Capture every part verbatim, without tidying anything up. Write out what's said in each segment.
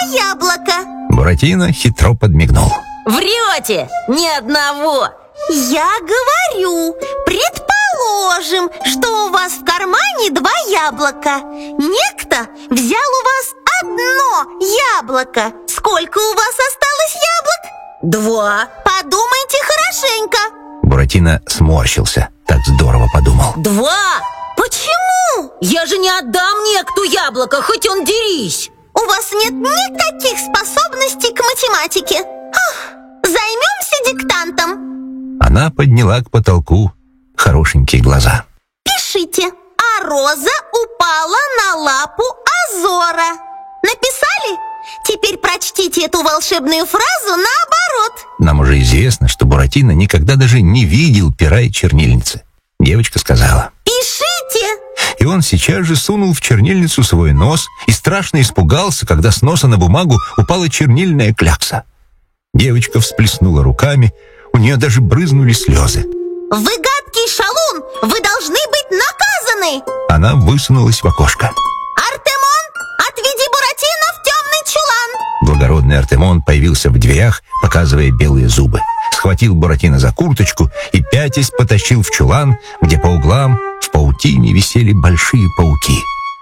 яблока. Буратино хитро подмигнул. Врете! Ни одного! Я говорю, предположим, что у вас в кармане два яблока. Некто взял у вас одно яблоко. Сколько у вас осталось яблок? Два. Подумайте хорошенько. Буратино сморщился. Так здорово подумал. Два? Почему? Я же не отдам некто яблоко, хоть он дерись. У вас нет никаких способностей к математике. Ах, займемся диктантом. Она подняла к потолку хорошенькие глаза. Пишите. А роза упала на лапу Азора. Написали? Теперь прочтите эту волшебную фразу наоборот. Нам уже известно, что Буратино никогда даже не видел пера и чернильницы. Девочка сказала. Пишите. И он сейчас же сунул в чернильницу свой нос и страшно испугался, когда с носа на бумагу упала чернильная клякса. Девочка всплеснула руками, у нее даже брызнули слезы. Вы гадкий шалун, вы должны быть наказаны. Она высунулась в окошко. Артемон, отведи Буратино в темный чулан. Благородный Артемон появился в дверях, показывая белые зубы. Схватил Буратино за курточку и, пятясь, потащил в чулан, где по углам в паутине висели большие пауки.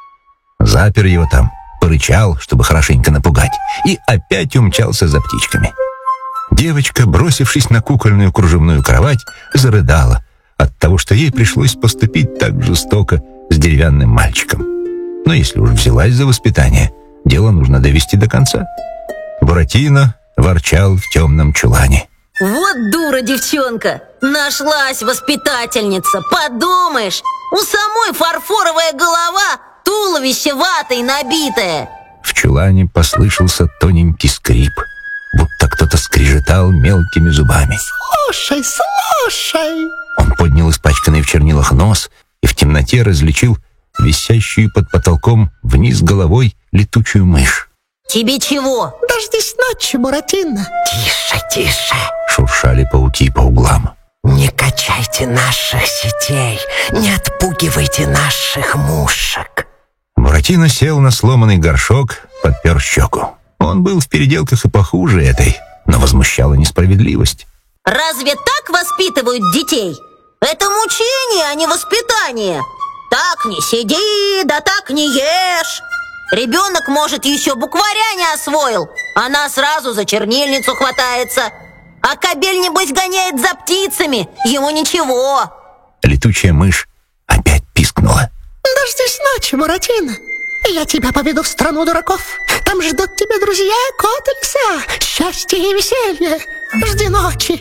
Запер его там, порычал, чтобы хорошенько напугать, и опять умчался за птичками. Девочка, бросившись на кукольную кружевную кровать, зарыдала от того, что ей пришлось поступить так жестоко с деревянным мальчиком. Но если уж взялась за воспитание, дело нужно довести до конца. Буратино ворчал в темном чулане. Вот дура девчонка! Нашлась воспитательница, подумаешь! У самой фарфоровая голова, туловище ватой набитое. В чулане послышался тоненький скрип, будто кто-то скрежетал мелкими зубами. Слушай, слушай! Он поднял испачканный в чернилах нос и в темноте различил висящую под потолком вниз головой летучую мышь. Тебе чего? Дождись ночи, Буратино. Тише, тише. Шуршали пауки по углам. Не качайте наших сетей, не отпугивайте наших мушек. Буратино сел на сломанный горшок, подпер щеку. Он был в переделках и похуже этой, но возмущала несправедливость. Разве так воспитывают детей? Это мучение, а не воспитание. Так не сиди, да так не ешь. Ребенок, может, еще букваря не освоил. Она сразу за чернильницу хватается. А кобель, небось, гоняет за птицами. Ему ничего. Летучая мышь опять пискнула. Дождись ночи, Буратино. Я тебя поведу в страну дураков. Там ждут тебя друзья, кот и лиса. Счастье и веселье. Жди ночи.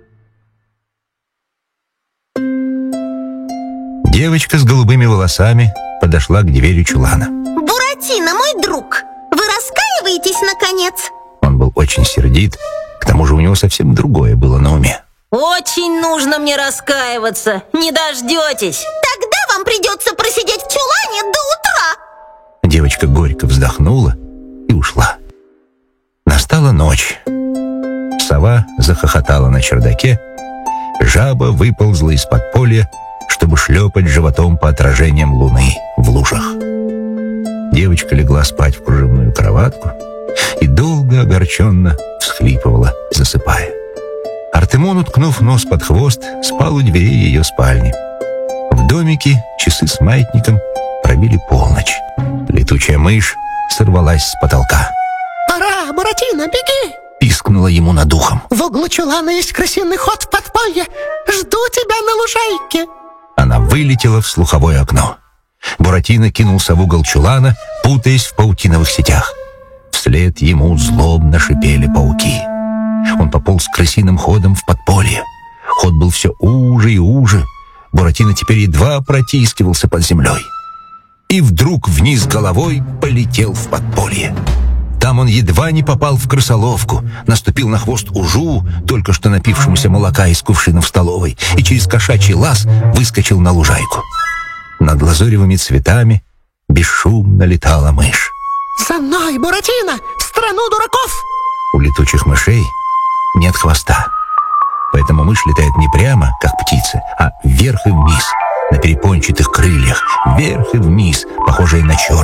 Девочка с голубыми волосами подошла к двери чулана. Буратино, мой друг, вы раскаиваетесь, наконец? Он был очень сердит, к тому же у него совсем другое было на уме. Очень нужно мне раскаиваться, не дождетесь. Тогда вам придется просидеть в чулане до утра. Девочка горько вздохнула и ушла. Настала ночь. Сова захохотала на чердаке, жаба выползла из подполья, чтобы шлепать животом по отражениям луны в лужах. Девочка легла спать в кружевную кроватку и долго огорченно всхлипывала, засыпая. Артемон, уткнув нос под хвост, спал у дверей ее спальни. В домике часы с маятником пробили полночь. Летучая мышь сорвалась с потолка. Пора, Буратино, беги! Пискнула ему над ухом. В углу чулана есть крысиный ход в подполье. Жду тебя на лужайке. Она вылетела в слуховое окно. Буратино кинулся в угол чулана, путаясь в паутиновых сетях. Вслед ему злобно шипели пауки. Он пополз крысиным ходом в подполье. Ход был все уже и уже. Буратино теперь едва протискивался под землей. И вдруг вниз головой полетел в подполье. Там он едва не попал в крысоловку, наступил на хвост ужу, только что напившемуся молока из кувшина в столовой, и через кошачий лаз выскочил на лужайку. Над лазоревыми цветами бесшумно летала мышь. За мной, Буратино, в страну дураков! У летучих мышей нет хвоста, поэтому мышь летает не прямо, как птица, а вверх и вниз, на перепончатых крыльях, вверх и вниз, похожие на чертика.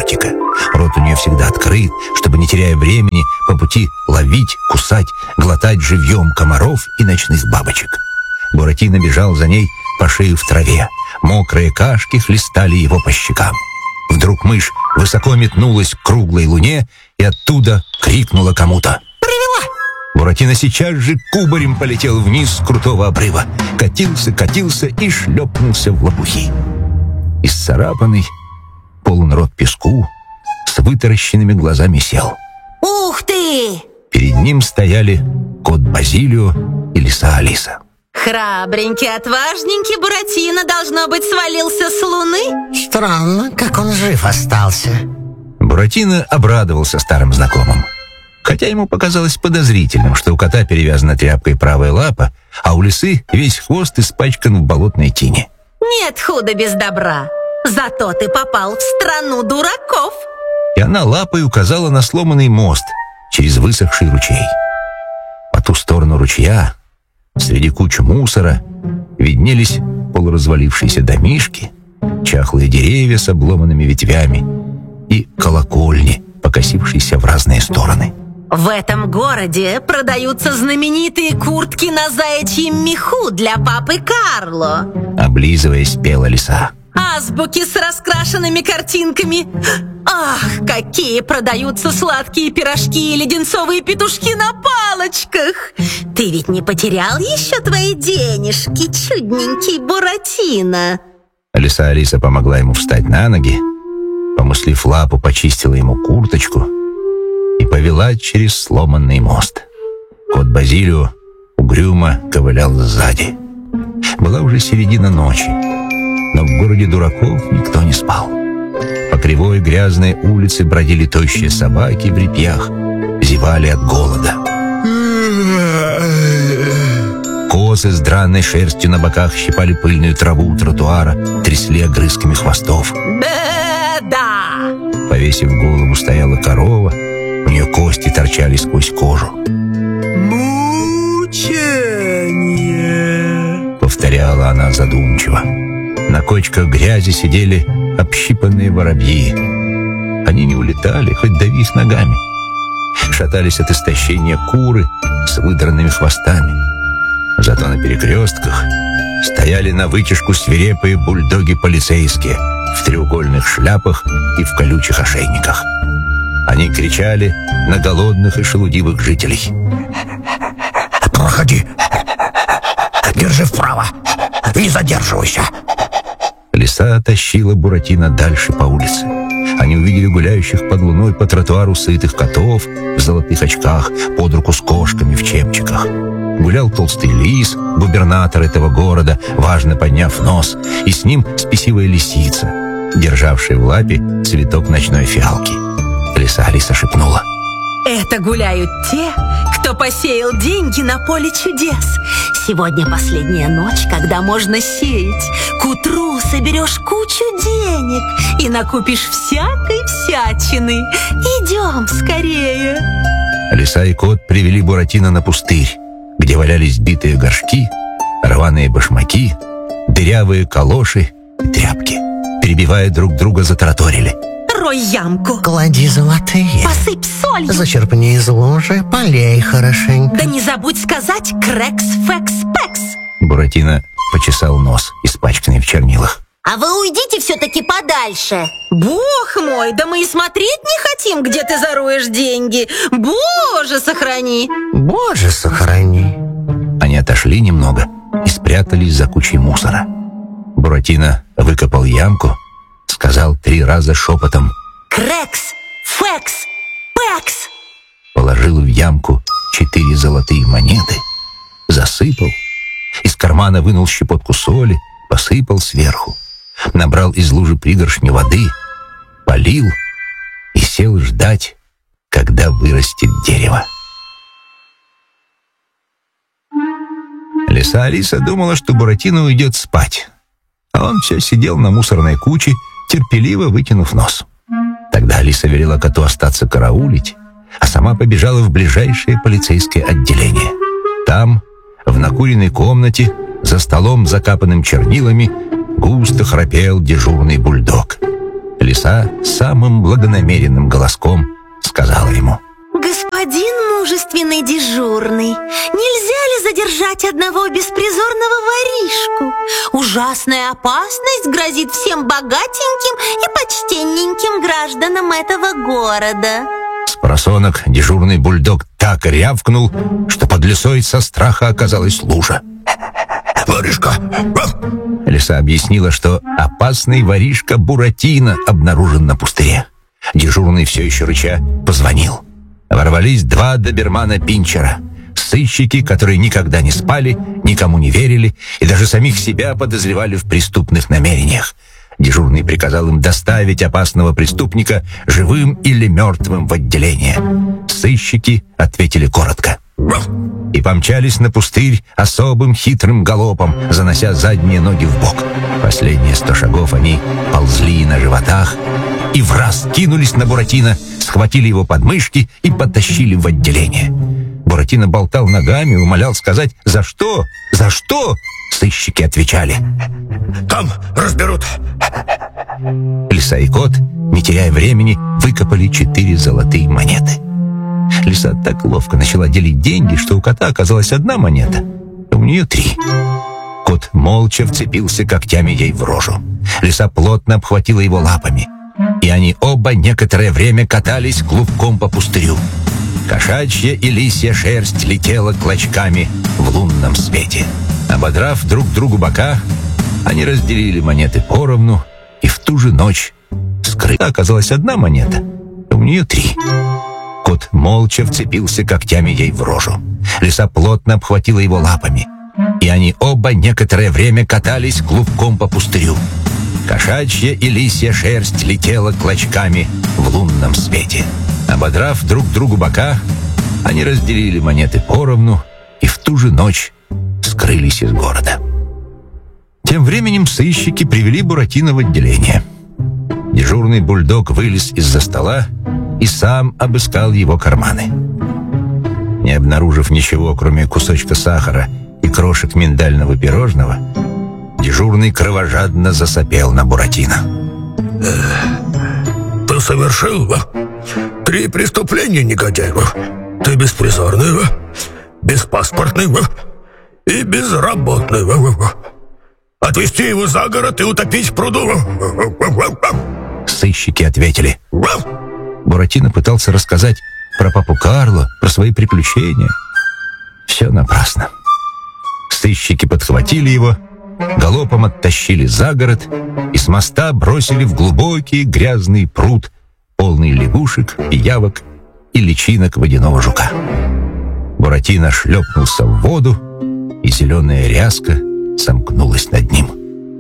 Рот у нее всегда открыт, чтобы, не теряя времени, по пути ловить, кусать, глотать живьем комаров и ночных бабочек. Буратино бежал за ней по шее в траве. Мокрые кашки хлестали его по щекам. Вдруг мышь высоко метнулась к круглой луне и оттуда крикнула кому-то. Привела! Буратино сейчас же кубарем полетел вниз с крутого обрыва. Катился, катился и шлепнулся в лопухи. Исцарапанный, полон рот песку, с вытаращенными глазами сел. Ух ты! Перед ним стояли кот Базилио и лиса Алиса. Храбренький, отважненький Буратино, должно быть, свалился с луны? Странно, как он жив остался. Буратино обрадовался старым знакомым. Хотя ему показалось подозрительным, что у кота перевязана тряпкой правая лапа, а у лисы весь хвост испачкан в болотной тине. Нет худа без добра. Зато ты попал в страну дураков. И она лапой указала на сломанный мост через высохший ручей. По ту сторону ручья, среди кучи мусора, виднелись полуразвалившиеся домишки, чахлые деревья с обломанными ветвями и колокольни, покосившиеся в разные стороны. В этом городе продаются знаменитые куртки на заячьем меху для папы Карло. Облизываясь, пела лиса. Азбуки с раскрашенными картинками. Ах, какие продаются сладкие пирожки и леденцовые петушки на палочках. Ты ведь не потерял еще твои денежки, чудненький Буратино? Лиса Алиса помогла ему встать на ноги, помыслив лапу, почистила ему курточку и повела через сломанный мост. Кот Базилио угрюмо ковылял сзади. Была уже середина ночи, но в городе дураков никто не спал. По кривой грязной улице бродили тощие собаки в репьях, зевали от голода. Косы с драной шерстью на боках щипали пыльную траву у тротуара, трясли огрызками хвостов. Беда! Повесив голову, стояла корова, у нее кости торчали сквозь кожу. Мучение! Повторяла она задумчиво. На кочках грязи сидели общипанные воробьи. Они не улетали, хоть дави их ногами. Шатались от истощения куры с выдранными хвостами. Зато на перекрестках стояли на вытяжку свирепые бульдоги полицейские в треугольных шляпах и в колючих ошейниках. Они кричали на голодных и шелудивых жителей. Проходи! Держи вправо! Не задерживайся! Лиса тащила Буратино дальше по улице. Они увидели гуляющих под луной по тротуару сытых котов в золотых очках, под руку с кошками в чепчиках. Гулял толстый лис, губернатор этого города, важно подняв нос, и с ним спесивая лисица, державшая в лапе цветок ночной фиалки. Лиса Алиса шепнула. Это гуляют те, кто посеял деньги на поле чудес. Сегодня последняя ночь, когда можно сеять. К утру соберешь кучу денег и накупишь всякой всячины. Идем скорее. Лиса и кот привели Буратино на пустырь, где валялись битые горшки, рваные башмаки, дырявые калоши и тряпки. Перебивая друг друга, затараторили. Рой ямку. Клади золотые. Посыпь солью. Зачерпни из лужи, полей хорошенько. Да не забудь сказать крекс-фекс-пекс. Буратино почесал нос, испачканный в чернилах. А вы уйдите все-таки подальше. Бог мой, да мы и смотреть не хотим, где ты зароешь деньги. Боже, сохрани. Боже, сохрани. Они отошли немного и спрятались за кучей мусора. Буратино выкопал ямку, сказал три раза шепотом Крекс, фекс, пекс. Положил в ямку четыре золотые монеты, засыпал, из кармана вынул щепотку соли, посыпал сверху, набрал из лужи пригоршню воды, полил и сел ждать, когда вырастет дерево. Лиса Алиса думала, что Буратино уйдет спать, а он все сидел на мусорной куче, терпеливо вытянув нос. Тогда Алиса велела коту остаться караулить, а сама побежала в ближайшее полицейское отделение. Там, в накуренной комнате, за столом, закапанным чернилами, густо храпел дежурный бульдог. Лиса самым благонамеренным голоском сказала ему: «Господин мужественный дежурный, нельзя ли задержать одного беспризорного воришку? Ужасная опасность грозит всем богатеньким и почтенненьким гражданам этого города». С просонок дежурный бульдог так рявкнул, что под лисой со страха оказалась лужа. Воришка! Лиса объяснила, что опасный воришка Буратино обнаружен на пустыре. Дежурный, все еще рыча, позвонил. Ворвались два добермана-пинчера. Сыщики, которые никогда не спали, никому не верили и даже самих себя подозревали в преступных намерениях. Дежурный приказал им доставить опасного преступника живым или мертвым в отделение. Сыщики ответили коротко и помчались на пустырь особым хитрым галопом, занося задние ноги в бок. Последние сто шагов они ползли на животах и враз кинулись на Буратино, схватили его подмышки и потащили в отделение. Буратино болтал ногами, умолял сказать «За что? За что?» Сыщики отвечали: «Там разберут». Лиса и кот, не теряя времени, выкопали четыре золотые монеты. Лиса так ловко начала делить деньги, что у кота оказалась одна монета, а у нее три. Кот молча вцепился когтями ей в рожу. Лиса плотно обхватила его лапами, и они оба некоторое время катались клубком по пустырю. Кошачья и лисья шерсть летела клочками в лунном свете. Ободрав друг другу бока, они разделили монеты поровну, и в ту же ночь скрыта оказалась одна монета, а у нее три. Кот молча вцепился когтями ей в рожу. Лиса плотно обхватила его лапами, и они оба некоторое время катались клубком по пустырю. Кошачья и лисья шерсть летела клочками в лунном свете. Ободрав друг другу бока, они разделили монеты поровну, и в ту же ночь скрылись из города. Тем временем сыщики привели Буратино в отделение. Дежурный бульдог вылез из-за стола и сам обыскал его карманы. Не обнаружив ничего, кроме кусочка сахара и крошек миндального пирожного, дежурный кровожадно засопел на Буратино. «Ты совершил три преступления, негодяй. Ты беспризорный, беспаспортный и безработный. Отвезти его за город и утопить в пруду». Сыщики ответили. Буратино пытался рассказать про папу Карло, про свои приключения. Все напрасно. Сыщики подхватили его, галопом оттащили за город и с моста бросили в глубокий грязный пруд, полный лягушек, пиявок и личинок водяного жука. Буратино шлепнулся в воду, и зеленая ряска сомкнулась над ним.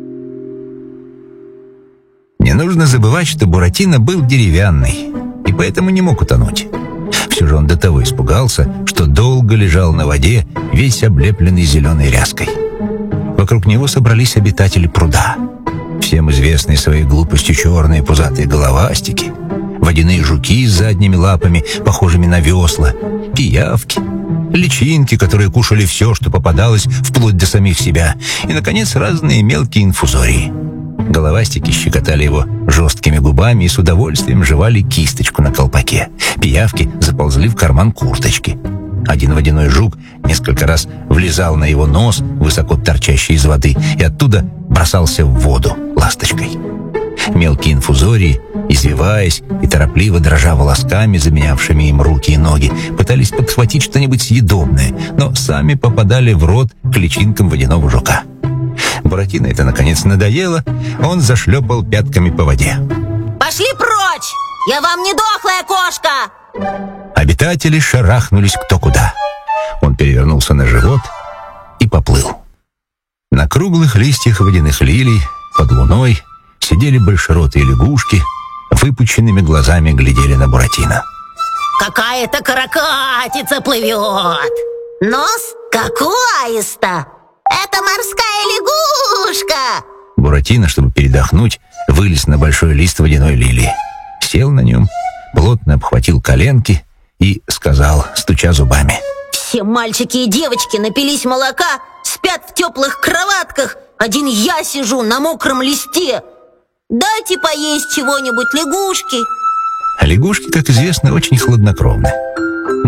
Не нужно забывать, что Буратино был деревянный и поэтому не мог утонуть. Все же он до того испугался, что долго лежал на воде, весь облепленный зеленой ряской. Вокруг него собрались обитатели пруда. Всем известные своей глупостью черные пузатые головастики, водяные жуки с задними лапами, похожими на весла, пиявки, личинки, которые кушали все, что попадалось, вплоть до самих себя, и, наконец, разные мелкие инфузории. Головастики щекотали его жесткими губами и с удовольствием жевали кисточку на колпаке. Пиявки заползли в карман курточки. Один водяной жук несколько раз влезал на его нос, высоко торчащий из воды, и оттуда бросался в воду ласточкой. Мелкие инфузории, извиваясь и торопливо дрожа волосками, заменявшими им руки и ноги, пытались подхватить что-нибудь съедобное, но сами попадали в рот к личинкам водяного жука. Буратино это, наконец, надоело, он зашлепал пятками по воде. Пошли прочь! Я вам не дохлая кошка! Обитатели шарахнулись кто куда. Он перевернулся на живот и поплыл. На круглых листьях водяных лилий под луной сидели большеротые лягушки, выпученными глазами глядели на Буратино. Какая-то каракатица плывет! Нос, как у аиста! Это морская лягушка! Буратино, чтобы передохнуть, вылез на большой лист водяной лилии. Сел на нем, плотно обхватил коленки и сказал, стуча зубами: все мальчики и девочки напились молока, спят в теплых кроватках. Один я сижу на мокром листе. Дайте поесть чего-нибудь, лягушки. А лягушки, как известно, очень хладнокровны.